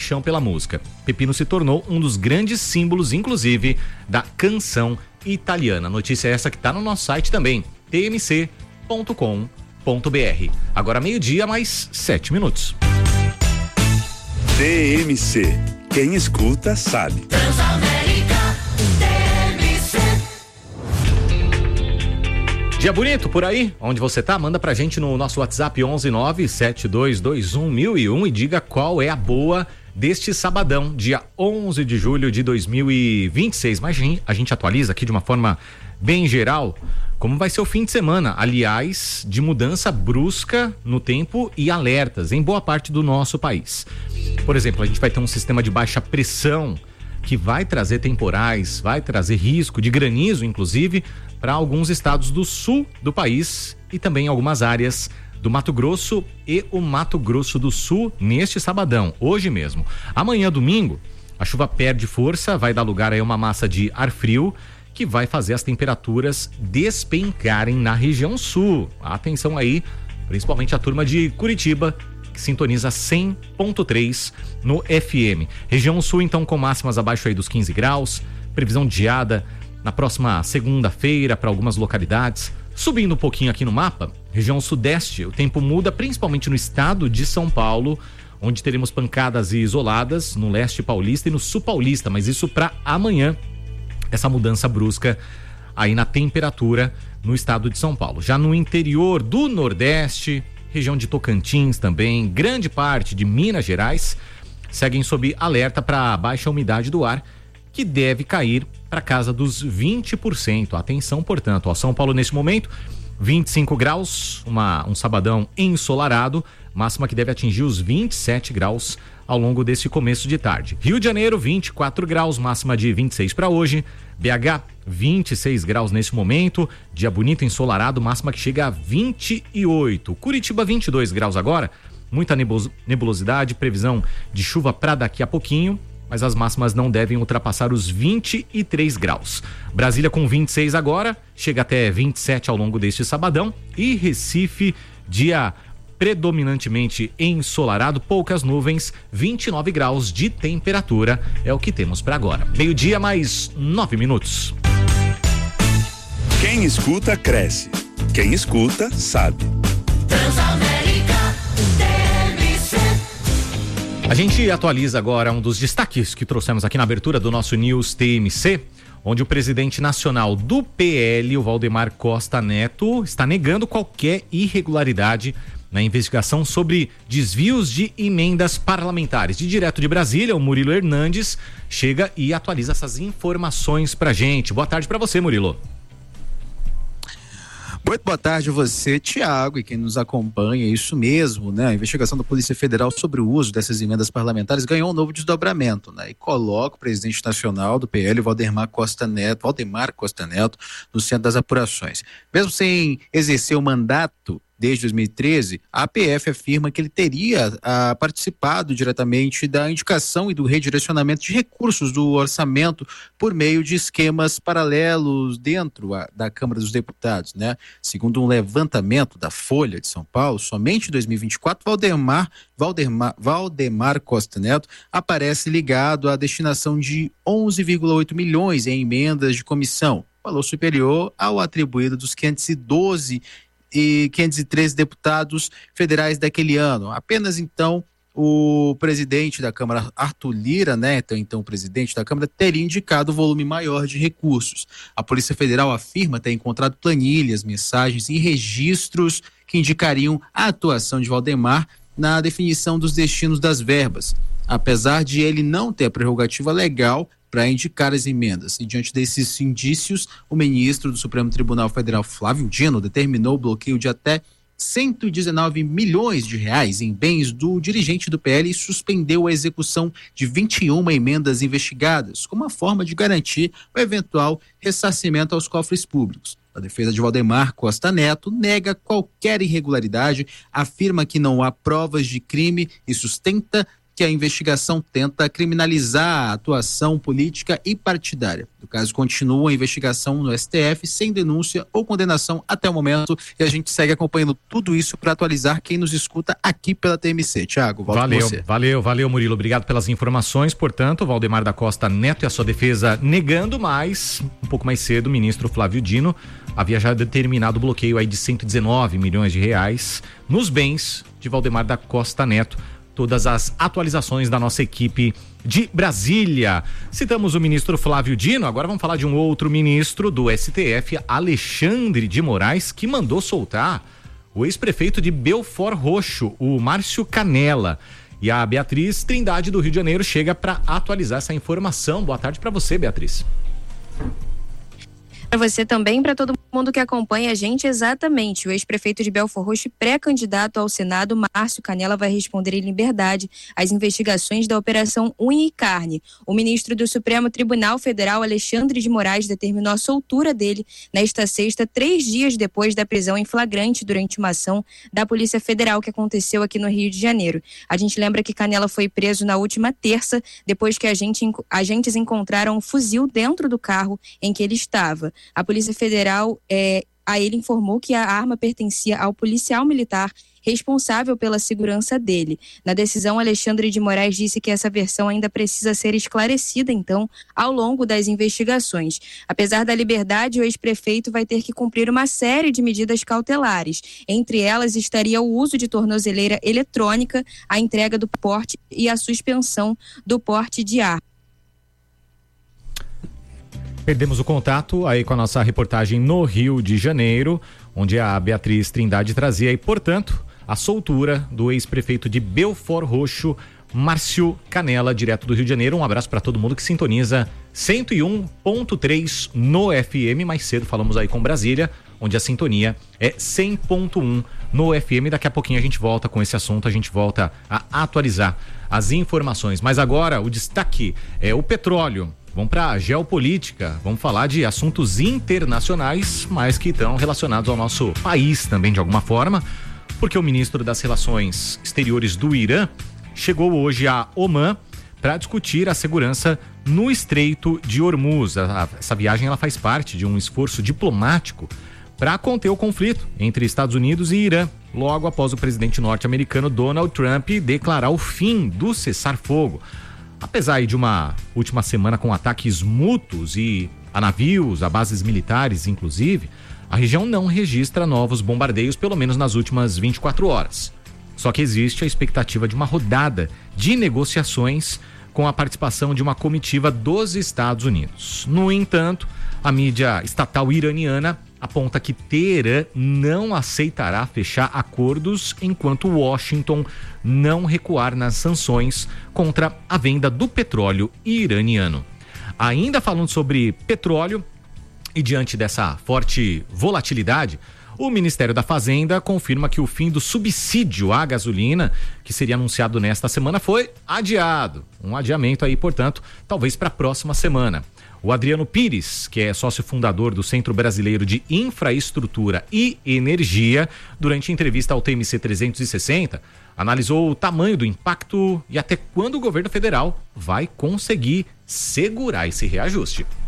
paixão pela música. Pepino se tornou um dos grandes símbolos, inclusive, da canção italiana. Notícia essa que está no nosso site também, tmc.com.br. Agora 12:00, mais 7 minutos. TMC. Quem escuta sabe. Transamérica, TMC. Dia bonito por aí? Onde você tá? Manda pra gente no nosso WhatsApp 11972211001 e diga qual é a boa deste sabadão, dia 11 de julho de 2026. Mas a gente atualiza aqui de uma forma bem geral como vai ser o fim de semana, aliás, de mudança brusca no tempo e alertas em boa parte do nosso país. Por exemplo, a gente vai ter um sistema de baixa pressão que vai trazer temporais, vai trazer risco de granizo, inclusive, para alguns estados do sul do país e também algumas áreas do Mato Grosso e o Mato Grosso do Sul neste sabadão, hoje mesmo. Amanhã, domingo, a chuva perde força, vai dar lugar a uma massa de ar frio que vai fazer as temperaturas despencarem na região sul. Atenção aí, principalmente a turma de Curitiba, que sintoniza 100.3 no FM. Região sul, então, com máximas abaixo aí dos 15 graus, previsão de geada na próxima segunda-feira para algumas localidades. Subindo um pouquinho aqui no mapa, região sudeste, o tempo muda principalmente no estado de São Paulo, onde teremos pancadas isoladas no leste paulista e no sul paulista, mas isso para amanhã, essa mudança brusca aí na temperatura no estado de São Paulo. Já no interior do Nordeste, região de Tocantins também, grande parte de Minas Gerais, seguem sob alerta para baixa umidade do ar, que deve cair para casa dos 20%. Atenção, portanto, ó, São Paulo nesse momento, 25 graus, um sabadão ensolarado, máxima que deve atingir os 27 graus ao longo desse começo de tarde. Rio de Janeiro, 24 graus, máxima de 26 para hoje. BH, 26 graus nesse momento, dia bonito, ensolarado, máxima que chega a 28. Curitiba, 22 graus agora, muita nebulosidade, previsão de chuva para daqui a pouquinho, mas as máximas não devem ultrapassar os 23 graus. Brasília com 26 agora, chega até 27 ao longo deste sabadão. E Recife, dia predominantemente ensolarado, poucas nuvens, 29 graus de temperatura é o que temos para agora. 12:00, mais 9 minutos. Quem escuta, cresce. Quem escuta, sabe. Transamérica, TMC. A gente atualiza agora um dos destaques que trouxemos aqui na abertura do nosso News TMC, onde o presidente nacional do PL, o Valdemar Costa Neto, está negando qualquer irregularidade na investigação sobre desvios de emendas parlamentares. De direto de Brasília, o Murilo Hernandes chega e atualiza essas informações pra gente. Boa tarde pra você, Murilo. Muito boa tarde a você, Tiago, e quem nos acompanha, isso mesmo, né? A investigação da Polícia Federal sobre o uso dessas emendas parlamentares ganhou um novo desdobramento, né? E coloca o presidente nacional do PL, Valdemar Costa Neto, no centro das apurações. Mesmo sem exercer o mandato desde 2013, a APF afirma que ele teria participado diretamente da indicação e do redirecionamento de recursos do orçamento por meio de esquemas paralelos dentro da Câmara dos Deputados, né? Segundo um levantamento da Folha de São Paulo, somente em 2024, Valdemar Costa Neto aparece ligado à destinação de 11,8 milhões em emendas de comissão, valor superior ao atribuído dos 512 e 513 deputados federais daquele ano. Apenas então o presidente da Câmara, Arthur Lira, né, então presidente da Câmara, teria indicado o volume maior de recursos. A Polícia Federal afirma ter encontrado planilhas, mensagens e registros que indicariam a atuação de Valdemar na definição dos destinos das verbas, apesar de ele não ter a prerrogativa legal para indicar as emendas. E diante desses indícios, o ministro do Supremo Tribunal Federal, Flávio Dino, determinou o bloqueio de até 119 milhões de reais em bens do dirigente do PL e suspendeu a execução de 21 emendas investigadas, como uma forma de garantir o eventual ressarcimento aos cofres públicos. A defesa de Valdemar Costa Neto nega qualquer irregularidade, afirma que não há provas de crime e sustenta que a investigação tenta criminalizar a atuação política e partidária. O caso continua a investigação no STF sem denúncia ou condenação até o momento, e a gente segue acompanhando tudo isso para atualizar quem nos escuta aqui pela TMC. Thiago, volto com você. Valeu, Murilo. Obrigado pelas informações. Portanto, Valdemar da Costa Neto e a sua defesa negando, mas um pouco mais cedo o ministro Flávio Dino havia já determinado o bloqueio aí de 119 milhões de reais nos bens de Valdemar da Costa Neto. Todas as atualizações da nossa equipe de Brasília. Citamos o ministro Flávio Dino, agora vamos falar de um outro ministro do STF, Alexandre de Moraes, que mandou soltar o ex-prefeito de Belford Roxo, o Márcio Canela. E a Beatriz Trindade do Rio de Janeiro chega para atualizar essa informação. Boa tarde para você, Beatriz. Para você também, para todo mundo que acompanha a gente, exatamente. O ex-prefeito de Belford Roxo e pré-candidato ao Senado, Márcio Canela, vai responder em liberdade às investigações da Operação Unha e Carne. O ministro do Supremo Tribunal Federal, Alexandre de Moraes, determinou a soltura dele nesta sexta, 3 dias depois da prisão em flagrante durante uma ação da Polícia Federal que aconteceu aqui no Rio de Janeiro. A gente lembra que Canela foi preso na última terça, depois que agentes encontraram um fuzil dentro do carro em que ele estava. A Polícia Federal a ele informou que a arma pertencia ao policial militar responsável pela segurança dele. Na decisão, Alexandre de Moraes disse que essa versão ainda precisa ser esclarecida, então, ao longo das investigações. Apesar da liberdade, o ex-prefeito vai ter que cumprir uma série de medidas cautelares. Entre elas estaria o uso de tornozeleira eletrônica, a entrega do porte e a suspensão do porte de arma. Perdemos o contato aí com a nossa reportagem no Rio de Janeiro, onde a Beatriz Trindade trazia aí, portanto, a soltura do ex-prefeito de Belford Roxo, Márcio Canela, direto do Rio de Janeiro. Um abraço para todo mundo que sintoniza 101.3 no FM. Mais cedo falamos aí com Brasília, onde a sintonia é 100.1 no FM. Daqui a pouquinho a gente volta com esse assunto, a gente volta a atualizar as informações. Mas agora o destaque é o petróleo. Vamos para a geopolítica, vamos falar de assuntos internacionais, mas que estão relacionados ao nosso país também de alguma forma, porque o ministro das Relações Exteriores do Irã chegou hoje a Omã para discutir a segurança no Estreito de Hormuz. Essa viagem ela faz parte de um esforço diplomático para conter o conflito entre Estados Unidos e Irã, logo após o presidente norte-americano Donald Trump declarar o fim do cessar-fogo. Apesar de uma última semana com ataques mútuos a navios, a bases militares inclusive, a região não registra novos bombardeios, pelo menos nas últimas 24 horas. Só que existe a expectativa de uma rodada de negociações com a participação de uma comitiva dos Estados Unidos. No entanto, a mídia estatal iraniana aponta que Teherã não aceitará fechar acordos enquanto Washington não recuar nas sanções contra a venda do petróleo iraniano. Ainda falando sobre petróleo, e diante dessa forte volatilidade, o Ministério da Fazenda confirma que o fim do subsídio à gasolina, que seria anunciado nesta semana, foi adiado. Um adiamento aí, portanto, talvez para a próxima semana. O Adriano Pires, que é sócio fundador do Centro Brasileiro de Infraestrutura e Energia, durante entrevista ao TMC 360, analisou o tamanho do impacto e até quando o governo federal vai conseguir segurar esse reajuste.